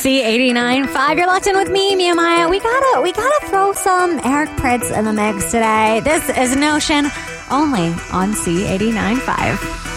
C89.5. You're locked in with me, Mia Maya. We gotta throw some Eric Prydz in the mix today. This is Notion only on C89.5.